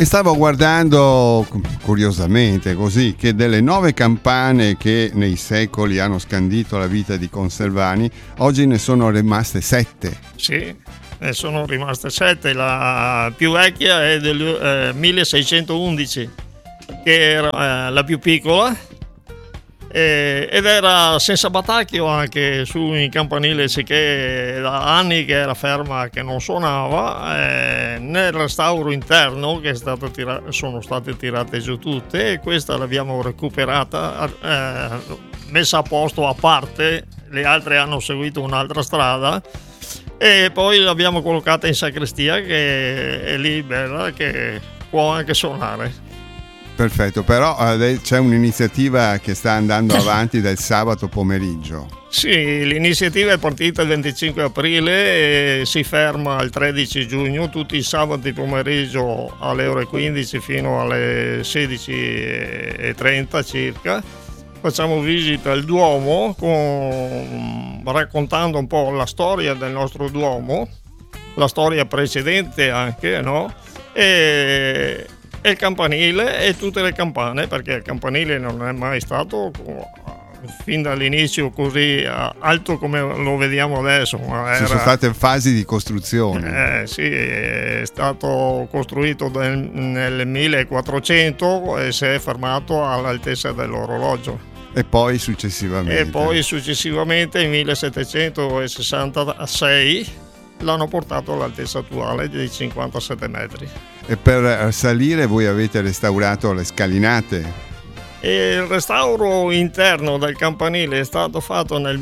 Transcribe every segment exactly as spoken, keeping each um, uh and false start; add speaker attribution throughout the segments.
Speaker 1: E stavo guardando curiosamente così che delle nove campane che nei secoli hanno scandito la vita di Conselvani, oggi ne sono rimaste sette.
Speaker 2: Sì, ne sono rimaste sette. La più vecchia è del eh, milleseicentoundici, che era eh, la più piccola, eh, ed era senza battacchio anche su in campanile, che da anni che era ferma, che non suonava. Eh, nel restauro interno che è stato tira- sono state tirate giù tutte, e questa l'abbiamo recuperata, eh, messa a posto a parte. Le altre hanno seguito un'altra strada e poi l'abbiamo collocata in sacrestia, che è lì bella, che può anche suonare.
Speaker 1: Perfetto, però eh, c'è un'iniziativa che sta andando avanti del sabato pomeriggio.
Speaker 2: Sì, l'iniziativa è partita il venticinque aprile e si ferma il tredici giugno, tutti i sabati pomeriggio alle ore quindici fino alle sedici e trenta circa. Facciamo visita al Duomo, con, raccontando un po' la storia del nostro Duomo, la storia precedente anche, no? E e il campanile e tutte le campane, perché il campanile non è mai stato fin dall'inizio così alto come lo vediamo adesso. Ma
Speaker 1: ci
Speaker 2: era,
Speaker 1: sono state fasi di costruzione.
Speaker 2: Eh, sì, è stato costruito nel, nel millequattrocento e si è fermato all'altezza dell'orologio.
Speaker 1: E poi successivamente.
Speaker 2: E poi successivamente nel millesettecentosessantasei l'hanno portato all'altezza attuale di cinquantasette metri.
Speaker 1: E per salire voi avete restaurato le scalinate?
Speaker 2: E il restauro interno del campanile è stato fatto nel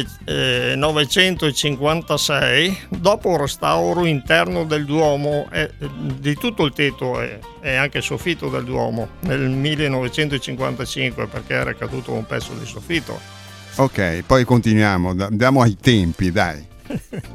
Speaker 2: millenovecentocinquantasei, dopo il restauro interno del Duomo, eh, di tutto il tetto e, e anche il soffitto del Duomo nel millenovecentocinquantacinque, perché era caduto un pezzo di soffitto.
Speaker 1: Ok, poi continuiamo, andiamo ai tempi, dai.